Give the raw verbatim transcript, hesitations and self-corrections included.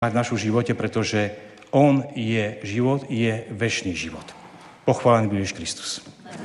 mať v našom živote, pretože on je život, je večný život. Pochválený bude Ježiš Kristus.